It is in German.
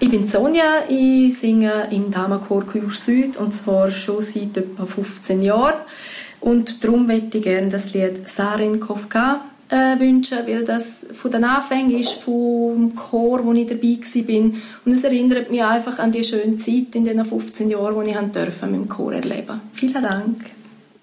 Ich bin Sonja, ich singe im Damenchor Chur Süd und zwar schon seit etwa 15 Jahren. Und darum möchte ich gerne das Lied Sarin Kofka wünschen, weil das von den Anfängen ist, vom Chor, wo ich dabei war. Und es erinnert mich einfach an die schöne Zeit in den 15 Jahren, die ich mit dem Chor erleben durfte. Vielen Dank.